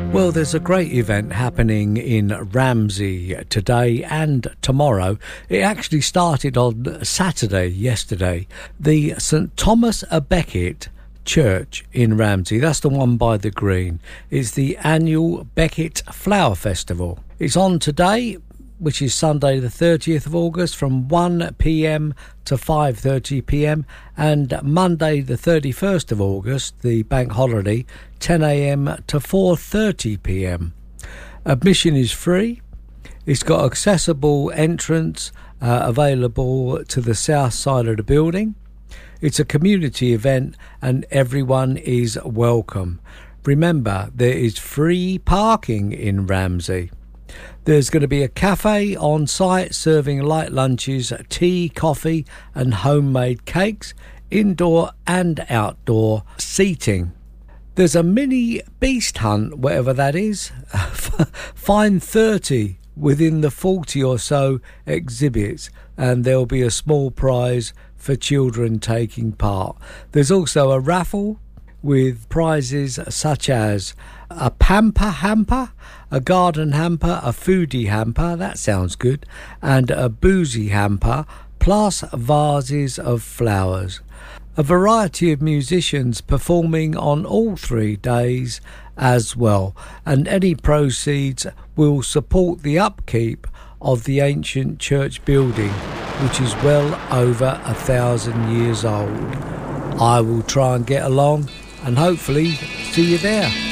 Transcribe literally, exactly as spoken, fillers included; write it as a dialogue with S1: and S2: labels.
S1: Well, there's a great event happening in Ramsey today and tomorrow. It actually started on Saturday, yesterday. The St Thomas a Becket Church in Ramsey, that's the one by the green. It's the annual Becket Flower Festival. It's on today, which is Sunday the thirtieth of August, from one p m to five thirty p m, and Monday the thirty-first of August, the bank holiday, ten a m to four thirty p m. Admission is free. It's got accessible entrance uh, available to the south side of the building. It's a community event and everyone is welcome. Remember, there is free parking in Ramsey. There's going to be a cafe on site serving light lunches, tea, coffee and homemade cakes, indoor and outdoor seating. There's a mini beast hunt, whatever that is, find thirty within the forty or so exhibits, and there'll be a small prize for children taking part. There's also a raffle with prizes such as a pamper hamper, a garden hamper, a foodie hamper, that sounds good, and a boozy hamper, plus vases of flowers. A variety of musicians performing on all three days as well, and any proceeds will support the upkeep of the ancient church building, which is well over a thousand years old. I will try and get along and hopefully see you there.